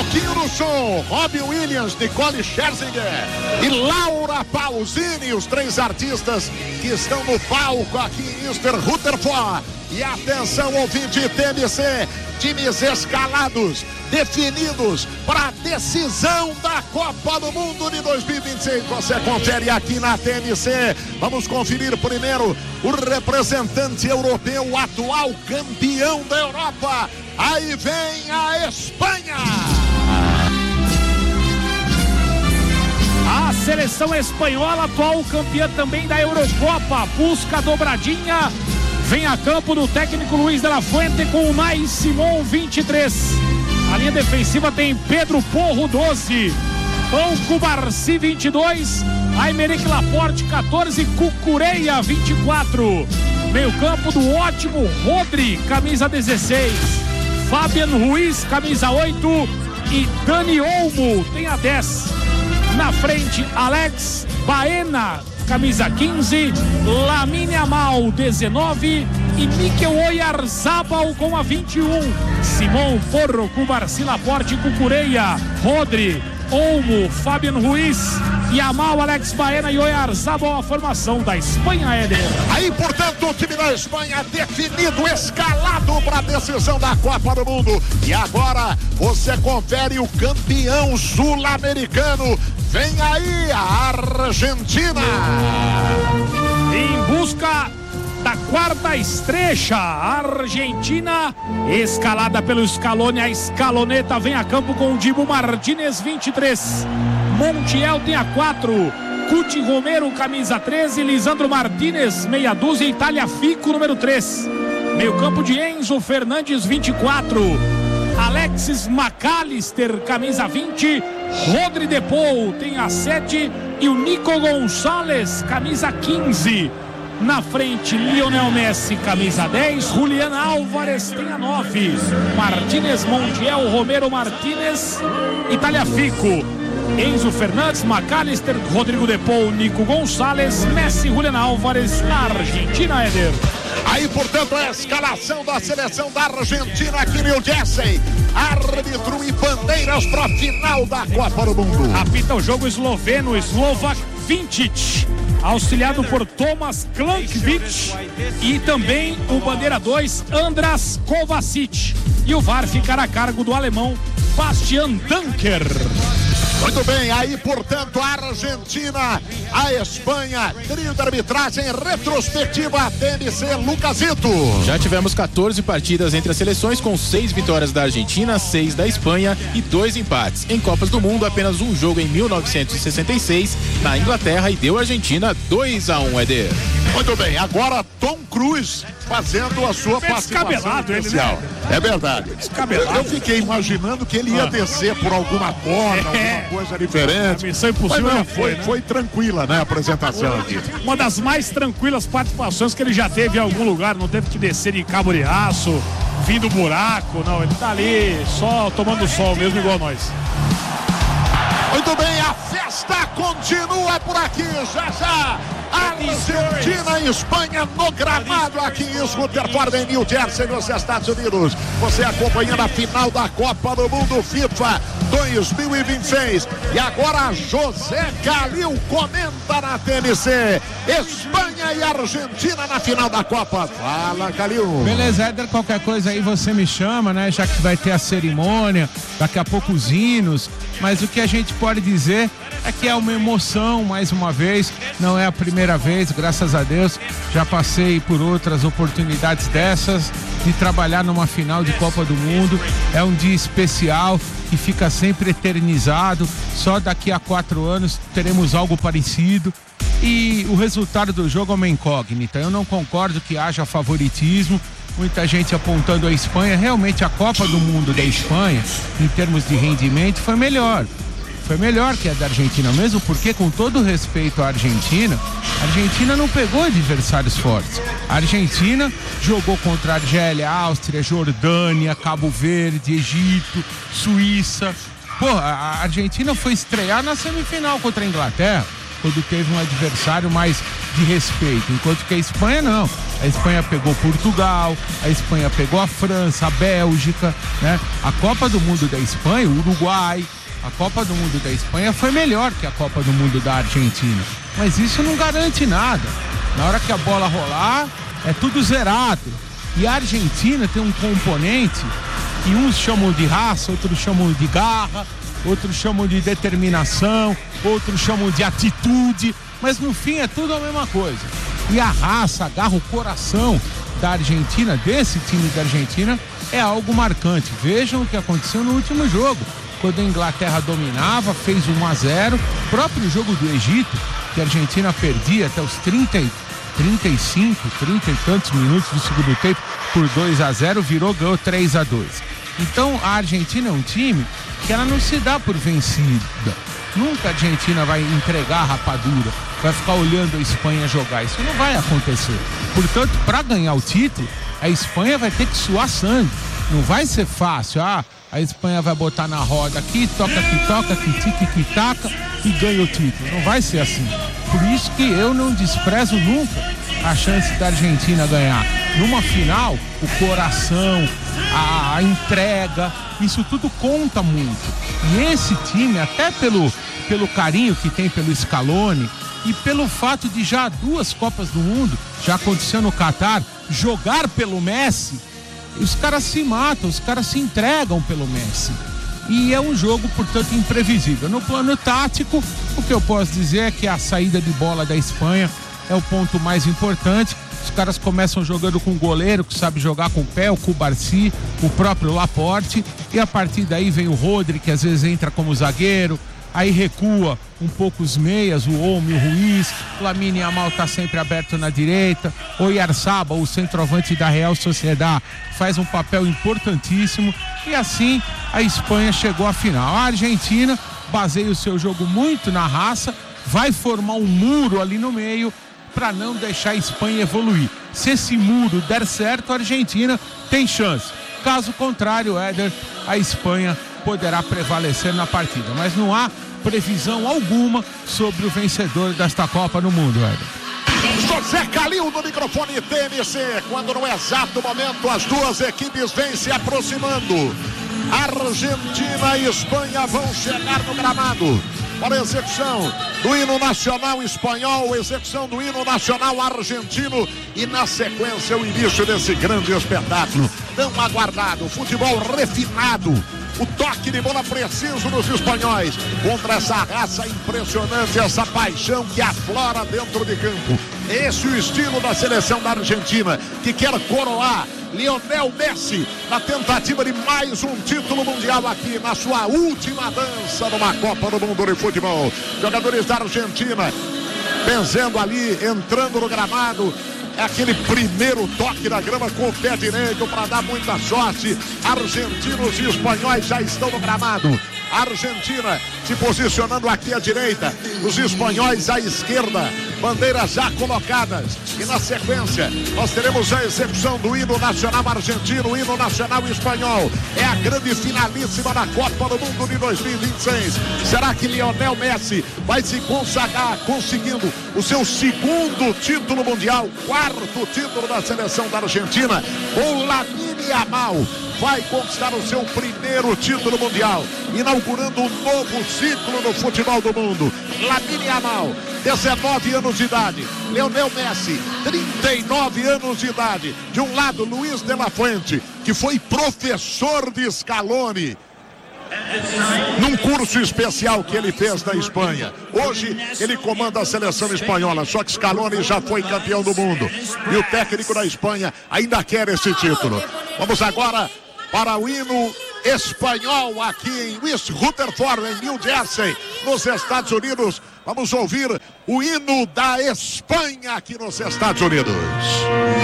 pouquinho no som. Robbie Williams, Nicole Scherzinger e Laura Pausini, os 3 artistas que estão no palco aqui em Easter Rutherford. E atenção, ouvinte TMC, times escalados, definidos para a decisão da Copa do Mundo de 2026. Você confere aqui na TMC. Vamos conferir primeiro o representante europeu, o atual campeão da Europa. Aí vem a Espanha. A seleção espanhola, atual campeã também da Eurocopa, busca a dobradinha. Vem a campo do técnico Luiz de la Fuente com o Unai Simón, 23. A linha defensiva tem Pedro Porro, 12. Pão Cubarsi, 22. Aymeric Laporte, 14. Cucureia, 24. Meio campo do ótimo Rodri, camisa 16. Fabian Ruiz, camisa 8. E Dani Olmo tem a 10. Na frente, Alex Baena, camisa 15, Lamine Yamal, 19 e Mikel Oyarzabal com a 21. Simão, Porro, Cubarsi, Laporte, Cucureia, Rodri, Olmo, Fabian Ruiz, Yamal, Alex Baena e Oyarzabal, a formação da Espanha, Éder. Aí, portanto, o time da Espanha definido, escalado para a decisão da Copa do Mundo. E agora você confere o campeão sul-americano. Vem aí a Argentina. Em busca da quarta estrecha, a Argentina, escalada pelo Scaloni, a escaloneta vem a campo com o Dibu Martínez, 23. Montiel tem a 4. Cuti Romero, camisa 13. Lisandro Martínez, meia dúzia. Itália Fico, número 3. Meio campo de Enzo Fernandes, 24. Alexis McAllister, camisa 20. Rodri De Paul tem a 7 e o Nico Gonçalves, camisa 15. Na frente, Lionel Messi, camisa 10. Julián Álvares tem a 9. Martínez, Montiel, Romero Martínez, Itália Fico. Enzo Fernandes, McAllister, Rodrigo De Paul, Nico Gonçalves, Messi, Julián Álvares, na Argentina, Éder. Aí, portanto, a escalação da seleção da Argentina aqui em New Jersey. Árbitro e bandeiras para a final da Copa do Mundo. Apita o jogo esloveno, Slovak Vinčić, auxiliado por Tomas Klankovic e também o bandeira 2, Andras Kovacic. E o VAR ficará a cargo do alemão Bastian Dunker. Muito bem, aí, portanto, a Argentina, a Espanha, trio de arbitragem retrospectiva, TMC, Lucasito. Já tivemos 14 partidas entre as seleções, com 6 vitórias da Argentina, 6 da Espanha e 2 empates. Em Copas do Mundo, apenas um jogo em 1966, na Inglaterra, e deu a Argentina 2-1, Éder. Muito bem, agora Tom Cruise fazendo a sua participação especial. É verdade. Eu fiquei imaginando que ele ia descer por alguma porta, alguma coisa diferente. A Missão Impossível já foi, né? Foi tranquila, né, a apresentação aqui. Uma das mais tranquilas participações que ele já teve em algum lugar. Não teve que descer de cabo de aço, fim do buraco, não. Ele tá ali só tomando sol mesmo, igual nós. Muito bem, a festa continua por aqui, já. Argentina e Espanha no gramado aqui em Rutherford, em New Jersey, nos Estados Unidos. Você acompanhando a final da Copa do Mundo FIFA 2026. E agora José Calil comenta na TNC. Espanha e Argentina na final da Copa. Fala, Calil. Beleza, Éder, qualquer coisa aí você me chama, né? Já que vai ter a cerimônia, daqui a pouco os hinos. Mas o que a gente pode dizer é que é uma emoção, mais uma vez. Não é a primeira vez, graças a Deus. Já passei por outras oportunidades dessas, de trabalhar numa final de Copa do Mundo. É um dia especial que fica sempre eternizado. Só daqui a 4 anos teremos algo parecido. E o resultado do jogo é uma incógnita. Eu não concordo que haja favoritismo. Muita gente apontando a Espanha. Realmente a Copa do Mundo da Espanha, em termos de rendimento, foi melhor. Foi melhor que a da Argentina, mesmo porque, com todo respeito à Argentina, a Argentina não pegou adversários fortes. A Argentina jogou contra a Argélia, Áustria, Jordânia, Cabo Verde, Egito, Suíça. Pô, a Argentina foi estrear na semifinal contra a Inglaterra, quando teve um adversário mais de respeito, enquanto que a Espanha não. A Espanha pegou Portugal, a Espanha pegou a França, a Bélgica, né? A Copa do Mundo da Espanha, o Uruguai, a Copa do Mundo da Espanha foi melhor que a Copa do Mundo da Argentina. Mas isso não garante nada. Na hora que a bola rolar, é tudo zerado. E a Argentina tem um componente que uns chamam de raça, outros chamam de garra, outros chamam de determinação, outros chamam de atitude, mas no fim é tudo a mesma coisa. E a raça, a garra, o coração da Argentina, desse time da Argentina, é algo marcante. Vejam o que aconteceu no último jogo, quando a Inglaterra dominava, fez 1-0, o próprio jogo do Egito, que a Argentina perdia até os 35, 30 e tantos minutos do segundo tempo por 2-0, virou, ganhou 3-2. Então a Argentina é um time que ela não se dá por vencida. Nunca a Argentina vai entregar a rapadura, vai ficar olhando a Espanha jogar. Isso não vai acontecer. Portanto, para ganhar o título, a Espanha vai ter que suar sangue. Não vai ser fácil. A Espanha vai botar na roda aqui, toca, que tica, que taca e ganha o título. Não vai ser assim. Por isso que eu não desprezo nunca a chance da Argentina ganhar. Numa final, o coração, a entrega, isso tudo conta muito. E esse time, até pelo carinho que tem pelo Scaloni e pelo fato de já 2 Copas do Mundo, já aconteceu no Catar, jogar pelo Messi, os caras se matam, os caras se entregam pelo Messi. E é um jogo, portanto, imprevisível. No plano tático, o que eu posso dizer é que a saída de bola da Espanha é o ponto mais importante. Os caras começam jogando com o goleiro, que sabe jogar com o pé, o Cubarsi, o próprio Laporte, e a partir daí vem o Rodri, que às vezes entra como zagueiro, aí recua um pouco os meias, o Olmo e o Ruiz, o Lamine Yamal está sempre aberto na direita, o Oyarzabal, o centroavante da Real Sociedad, faz um papel importantíssimo, e assim a Espanha chegou à final. A Argentina baseia o seu jogo muito na raça, vai formar um muro ali no meio para não deixar a Espanha evoluir. Se esse muro der certo, a Argentina tem chance. Caso contrário, Éder, a Espanha poderá prevalecer na partida. Mas não há previsão alguma sobre o vencedor desta Copa no mundo, Éder. José Calil no microfone TNC, quando no exato momento as duas equipes vêm se aproximando. Argentina e Espanha vão chegar no gramado para a execução do hino nacional espanhol, execução do hino nacional argentino e na sequência o início desse grande espetáculo tão aguardado, futebol refinado, o toque de bola preciso dos espanhóis contra essa raça impressionante, essa paixão que aflora dentro de campo. Esse é o estilo da seleção da Argentina, que quer coroar Lionel Messi na tentativa de mais um título mundial aqui na sua última dança numa Copa do Mundo de futebol. Jogadores da Argentina benzendo ali, entrando no gramado. É aquele primeiro toque da grama com o pé direito para dar muita sorte. Argentinos e espanhóis já estão no gramado. A Argentina se posicionando aqui à direita, os espanhóis à esquerda, bandeiras já colocadas. E na sequência nós teremos a execução do hino nacional argentino, o hino nacional espanhol. É a grande finalíssima da Copa do Mundo de 2026. Será que Lionel Messi vai se consagrar conseguindo o seu segundo título mundial, quarto título da seleção da Argentina? Ou Lamine Yamal vai conquistar o seu primeiro título mundial, inaugurando um novo ciclo no futebol do mundo? Lamine Yamal, 19 anos de idade. Lionel Messi, 39 anos de idade. De um lado, Luiz de la Fuente, que foi professor de Scaloni num curso especial que ele fez na Espanha. Hoje ele comanda a seleção espanhola, só que Scaloni já foi campeão do mundo e o técnico da Espanha ainda quer esse título. Vamos agora para o hino espanhol aqui em West Rutherford, em New Jersey, nos Estados Unidos. Vamos ouvir o hino da Espanha aqui nos Estados Unidos.